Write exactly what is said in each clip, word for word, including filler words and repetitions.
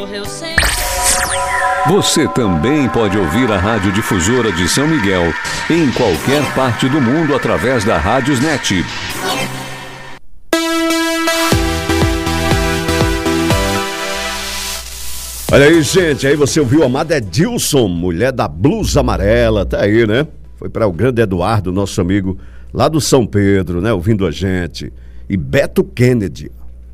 Você também pode ouvir a Rádio Difusora de São Miguel em qualquer parte do mundo através da Rádiosnet. Olha aí, gente, aí você ouviu a Amada Edilson, mulher da blusa amarela, tá aí, né? Foi para o grande Eduardo, nosso amigo lá do São Pedro, né? Ouvindo a gente. E Beto Kennedy.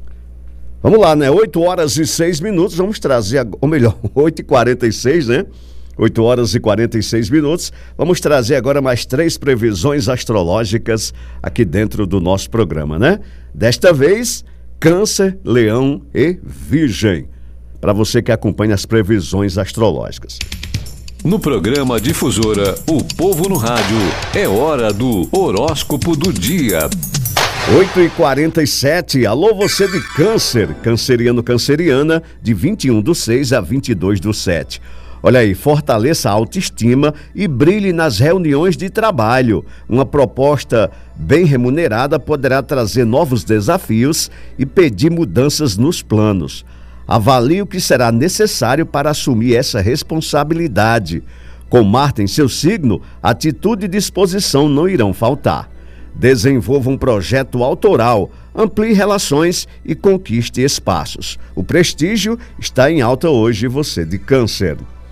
Vamos lá, né? oito horas e seis minutos, vamos trazer, ou melhor, oito e quarenta e seis, né? oito horas e quarenta e seis minutos. Vamos trazer agora mais três previsões astrológicas aqui dentro do nosso programa, né? Desta vez, Câncer, Leão e Virgem. Para você que acompanha as previsões astrológicas. No programa Difusora, o povo no rádio, é hora do horóscopo do dia. oito e quarenta e sete, alô você de Câncer, canceriano, canceriana, de vinte e um do seis a vinte e dois do sete. Olha aí, fortaleça a autoestima e brilhe nas reuniões de trabalho. Uma proposta bem remunerada poderá trazer novos desafios e pedir mudanças nos planos. Avalie o que será necessário para assumir essa responsabilidade. Com Marte em seu signo, atitude e disposição não irão faltar. Desenvolva um projeto autoral, amplie relações e conquiste espaços. O prestígio está em alta hoje, você de Câncer.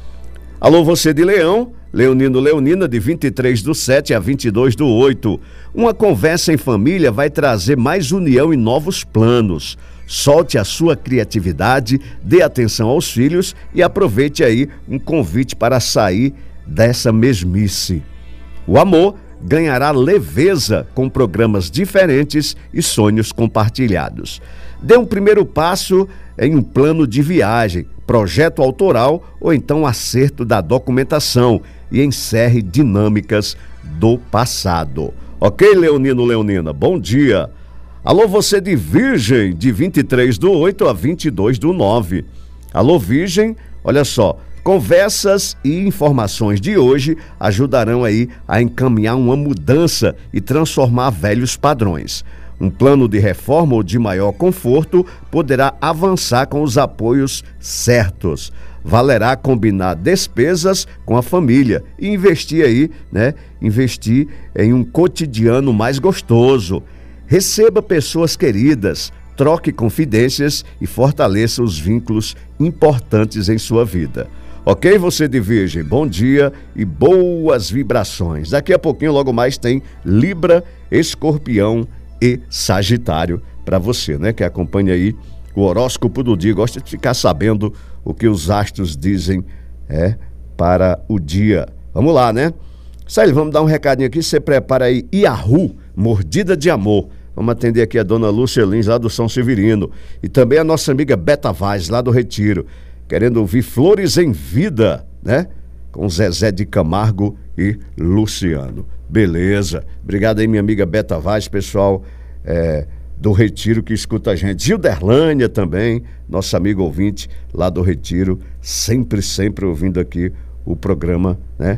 Alô, você de Leão, Leonino Leonina, de vinte e três do sete a vinte e dois do oito. Uma conversa em família vai trazer mais união e novos planos. Solte a sua criatividade, dê atenção aos filhos e aproveite aí um convite para sair dessa mesmice. O amor ganhará leveza com programas diferentes e sonhos compartilhados. Dê um primeiro passo em um plano de viagem, projeto autoral ou então acerto da documentação e encerre dinâmicas do passado. Ok, Leonino Leonina? Bom dia! Alô, você de Virgem, de vinte e três do oito a vinte e dois do nove. Alô, Virgem, olha só, conversas e informações de hoje ajudarão aí a encaminhar uma mudança e transformar velhos padrões. Um plano de reforma ou de maior conforto poderá avançar com os apoios certos. Valerá combinar despesas com a família e investir aí, né? Investir em um cotidiano mais gostoso. Receba pessoas queridas, troque confidências e fortaleça os vínculos importantes em sua vida. Ok, você de Virgem? Bom dia e boas vibrações. Daqui a pouquinho, logo mais, tem Libra, Escorpião e Sagitário para você, né? Que acompanha aí o horóscopo do dia. Gosta de ficar sabendo o que os astros dizem é, para o dia. Vamos lá, né? Sai, vamos dar um recadinho aqui. Você prepara aí Yahoo, Mordida de Amor. Vamos atender aqui a dona Lúcia Lins, lá do São Severino. E também a nossa amiga Beta Vaz, lá do Retiro. Querendo ouvir Flores em Vida, né? Com Zezé de Camargo e Luciano. Beleza. Obrigado aí, minha amiga Beta Vaz, pessoal é, do Retiro que escuta a gente. Gilderlânia também, nossa amiga ouvinte lá do Retiro. Sempre, sempre ouvindo aqui o programa, né?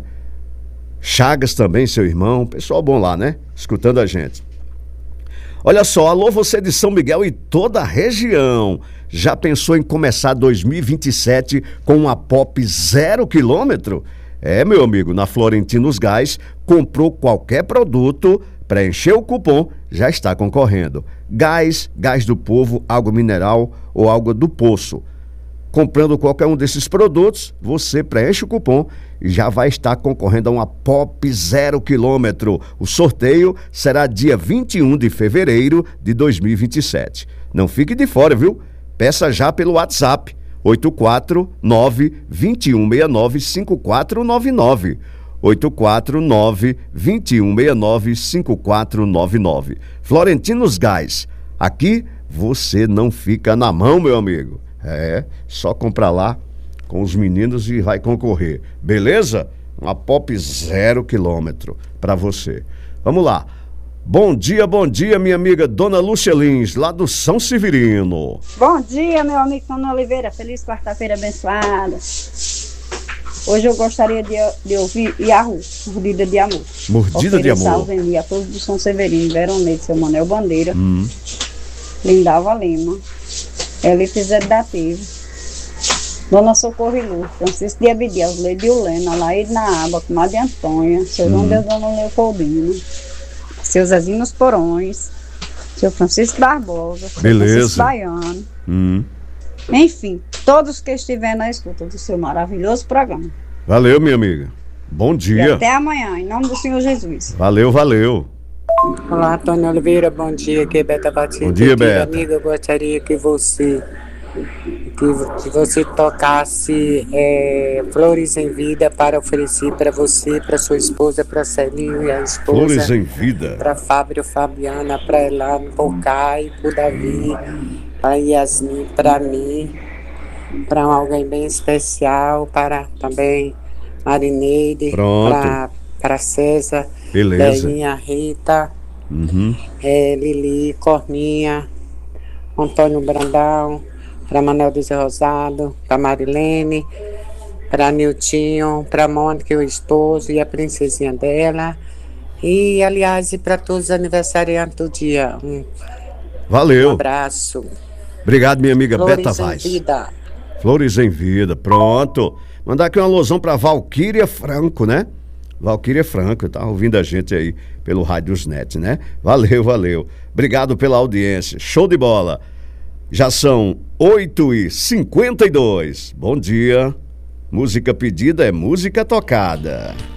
Chagas também, seu irmão. Pessoal bom lá, né? Escutando a gente. Olha só, alô você de São Miguel e toda a região. Já pensou em começar dois mil e vinte e sete com uma Pop zero quilômetro? É, meu amigo, na Florentinos Gás, comprou qualquer produto, preencheu o cupom, já está concorrendo. Gás, gás do povo, água mineral ou água do poço. Comprando qualquer um desses produtos, você preenche o cupom e já vai estar concorrendo a uma Pop zero quilômetro. O sorteio será dia vinte e um de fevereiro de dois mil e vinte e sete. Não fique de fora, viu? Peça já pelo WhatsApp oito quatro nove, dois um seis nove, cinco quatro nove nove. oito quatro nove, dois um seis nove, cinco quatro nove nove. Florentinos Gás. Aqui você não fica na mão, meu amigo. É, só comprar lá com os meninos e vai concorrer. Beleza? Uma Pop zero quilômetro para você. Vamos lá. Bom dia, bom dia, minha amiga Dona Lúcia Lins, lá do São Severino. Bom dia, meu amigo Tony Oliveira. Feliz quarta-feira abençoada. Hoje eu gostaria de, de ouvir Yahoo, Mordida de Amor. Mordida de Amor. Salve a todos do São Severino, Veronete, seu Manuel Bandeira, hum. Lindalva Lima, Elite Zé Dativo, Dona Socorro Lu, Francisco de Abidias, Lady Ulena, Laíde na Aba, Comadre Antônia, seu João Hum. Deus, Dona Leopoldina, seu Zezinho nos Porões, seu Francisco Barbosa, seu Beleza. Francisco Baiano, Hum. enfim, todos que estiverem na escuta do seu maravilhoso programa. Valeu, minha amiga. Bom E dia. até amanhã, em nome do Senhor Jesus. Valeu, valeu. Olá, Antônio Oliveira, bom dia, aqui é Beta Batista. Bom dia, Beta. Amiga, eu gostaria que você que, que você tocasse é, Flores em Vida para oferecer para você, para sua esposa, para Celinho e a Flores esposa, em vida. para Fábio, Fabiana, para Elano, para Caio, para Davi, para Yasmin, para mim, para alguém bem especial, para também Marineide, Pronto. para para César, Beleza. Belinha, Rita, Uhum. é, Lili, Corninha, Antônio Brandão, para Manuel José Rosado, para Marilene, para Niltinho, para Mônica, o esposo e a princesinha dela. E, aliás, e para todos os aniversariantes do dia. Um, um Valeu. abraço. Obrigado, minha amiga Flores Beta em Vaz. Vida. Flores em vida, pronto. Mandar aqui uma alusão para Valquíria Franco, né? Valquíria Franco, tá ouvindo a gente aí pelo Rádios Net, né? Valeu, valeu. Obrigado pela audiência. Show de bola. Já são oito e cinquenta e dois. Bom dia. Música pedida é música tocada.